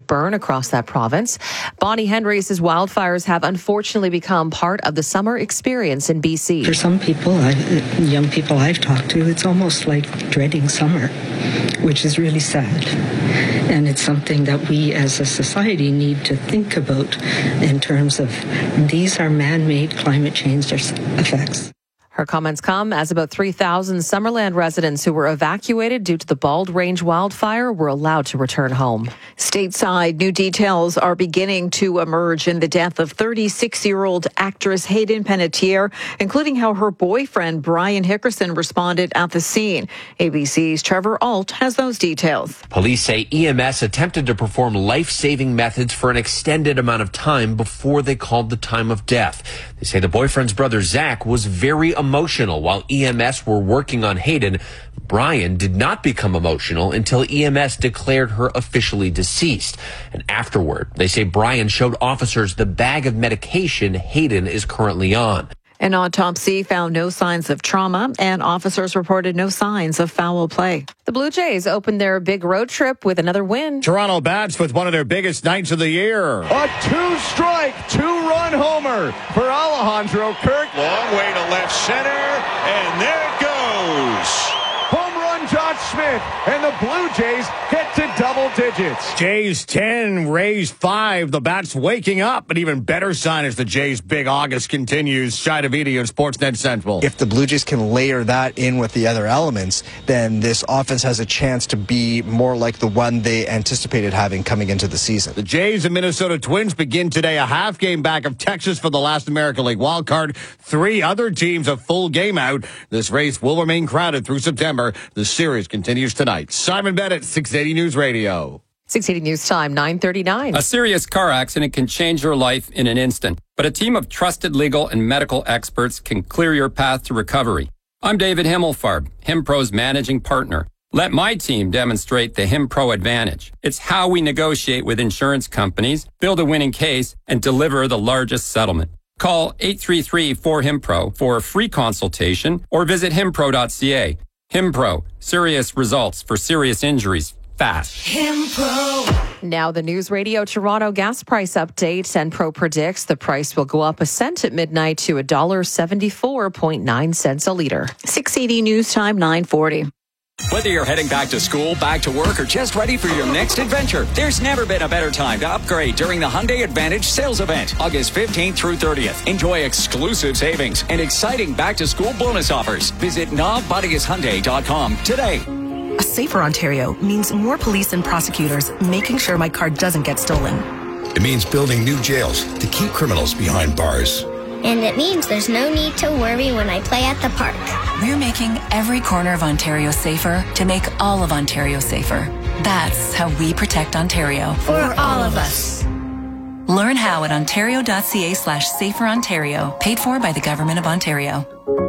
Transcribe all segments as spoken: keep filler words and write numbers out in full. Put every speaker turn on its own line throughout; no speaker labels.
burn across that province. Bonnie Henry says wildfires have unfortunately become part of the summer experience in B C.
For some people, I, young people I've talked to, it's almost like dreading summer, which is really sad. And it's something that we as a society need to think about in terms of these are man-made climate change effects.
Her comments come as about three thousand Summerland residents who were evacuated due to the Bald Range wildfire were allowed to return home.
Stateside, new details are beginning to emerge in the death of thirty-six-year-old actress Hayden Panettiere, including how her boyfriend Brian Hickerson responded at the scene. A B C's Trevor Alt has those details.
Police say E M S attempted to perform life-saving methods for an extended amount of time before they called the time of death. They say the boyfriend's brother Zach was very emotional while E M S were working on Hayden. Brian did not become emotional until E M S declared her officially deceased. And afterward, they say Brian showed officers the bag of medication Hayden is currently on.
An autopsy found no signs of trauma, and officers reported no signs of foul play.
The Blue Jays opened their big road trip with another win.
Toronto bats with one of their biggest nights of the year.
A two-strike, two-run homer for Alejandro Kirk.
Long way to left center, and there it goes.
Home run, Josh Smith, and the Blue Jays get to double digits.
Jays ten, Rays five. The bats waking up. An even better sign as the Jays' big August continues. Shai Davidi on Sportsnet Central.
If the Blue Jays can layer that in with the other elements, then this offense has a chance to be more like the one they anticipated having coming into the season.
The Jays and Minnesota Twins begin today a half game back of Texas for the last American League wildcard. Three other teams a full game out. This race will remain crowded through September. The series continues tonight. Simon Bennett, six eighty News Radio.
six eighty News Time, nine thirty-nine.
A serious car accident can change your life in an instant, but a team of trusted legal and medical experts can clear your path to recovery. I'm David Himmelfarb, HimPro's managing partner. Let my team demonstrate the HimPro advantage. It's how we negotiate with insurance companies, build a winning case, and deliver the largest settlement. Call eight three three, four, HIMPRO for a free consultation or visit himpro dot c a. HimPro, serious results for serious injuries, fast.
HimPro. Now the News Radio Toronto gas price update. Enpro predicts the price will go up a cent at midnight to one dollar seventy-four point nine cents a litre.
six eighty News Time, nine forty.
Whether you're heading back to school, back to work, or just ready for your next adventure, there's never been a better time to upgrade during the Hyundai Advantage sales event, August fifteenth through thirtieth. Enjoy exclusive savings and exciting back-to-school bonus offers. Visit nav buddies hyundai dot com today.
A safer Ontario means more police and prosecutors making sure my car doesn't get stolen.
It means building new jails to keep criminals behind bars.
And it means there's no need to worry when I play at the park.
We're making every corner of Ontario safer to make all of Ontario safer. That's how we protect Ontario.
For all of us.
Learn how at ontario dot c a slash safer Ontario. Paid for by the Government of Ontario.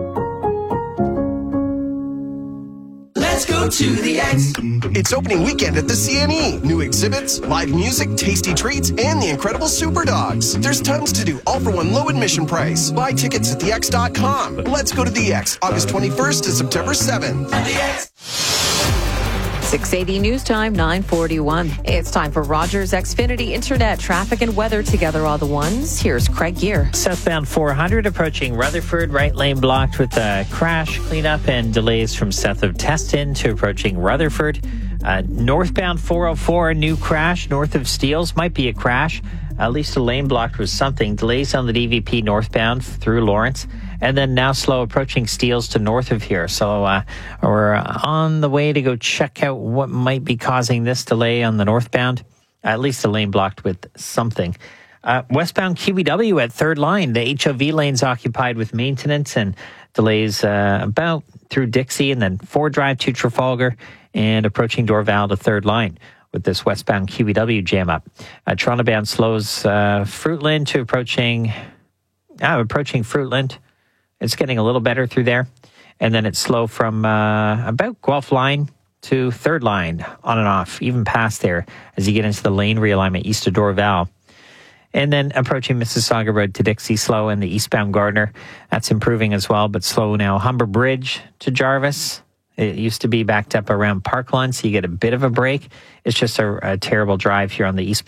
Let's go to the X. It's opening weekend at the C N E. New exhibits, live music, tasty treats, and the incredible Super Dogs. There's tons to do, all for one low admission price. Buy tickets at the x dot com. Let's go to the X, August twenty-first to September seventh. At the X.
six eighty News Time, nine forty-one.
It's time for Rogers Xfinity Internet traffic and weather together all the ones. Here's Craig Gear.
Southbound four hundred approaching Rutherford, right lane blocked with a crash cleanup and delays from south of Teston to approaching Rutherford. Uh, northbound four oh four, new crash north of Steeles, might be a crash. At least a lane blocked with something. Delays on the D V P northbound through Lawrence. And then now slow approaching Steeles to north of here. So uh, we're on the way to go check out what might be causing this delay on the northbound. At least a lane blocked with something. Uh, westbound Q B W at third line. The H O V lane's occupied with maintenance and delays uh, about through Dixie and then Ford Drive to Trafalgar and approaching Dorval to third line with this westbound Q B W jam up. Uh, Toronto bound slows uh, Fruitland to approaching, uh, approaching Fruitland. It's getting a little better through there. And then it's slow from uh, about Guelph line to third line, on and off, even past there as you get into the lane realignment east of Dorval. And then approaching Mississauga Road to Dixie, slow, and the eastbound Gardner. That's improving as well, but slow now. Humber Bridge to Jarvis. It used to be backed up around Parkland, so you get a bit of a break. It's just a, a terrible drive here on the eastbound